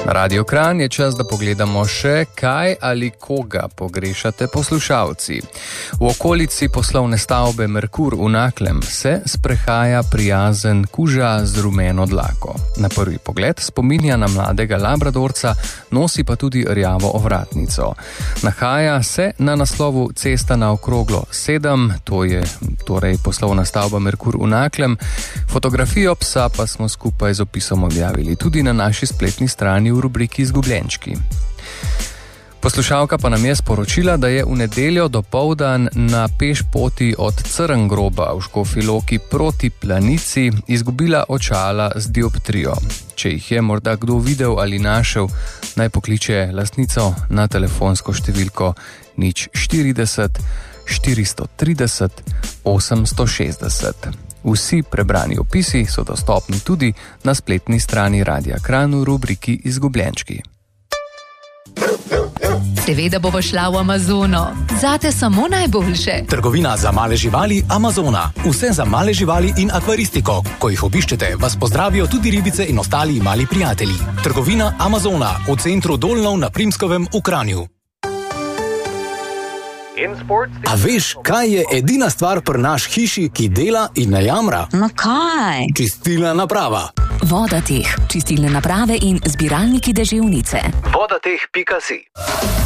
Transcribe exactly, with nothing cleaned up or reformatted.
Radio Kranj je čas, da pogledamo še, kaj ali koga pogrešate poslušalci. V okolici poslovne stavbe Merkur v Naklem se sprehaja prijazen kuža z rumeno dlako. Na prvi pogled spominja na mladega labradorca, nosi pa tudi rjavo ovratnico. Nahaja se na naslovu Cesta na okroglo sedem, to je torej poslovna stavba Merkur v Naklem. Fotografijo psa pa smo skupaj z opisom objavili tudi na naši spletni strani v rubriki Izgubljenčki. Poslušalka pa nam je sporočila, da je v nedeljo dopoldan na pešpoti od Crngroba v Škofji Loki proti Planici izgubila očala z dioptrijo. Če jih je morda kdo videl ali našel, naj pokliče lastnico na telefonsko številko nič štirideset štiristo trideset osemsto šestdeset. Vsi prebrani opisi so dostopni tudi na spletni strani Radia Kranj v rubriki Izgubljenčki. Seveda bova šla v Amazono. Zate samo najboljše. Trgovina za male živali Amazona. Vse za male živali in akvaristiko. Ko jih obiščete, vas pozdravijo tudi ribice in ostali mali prijatelji. Trgovina Amazona v centru Dolnov na Primskovem v Kranju. A veš, kaj je edina stvar pri naš hiši, ki dela in ne jamra? No kaj? Čistilna naprava. Vodateh, čistilne naprave in zbiralniki deževnice. vodateh pika si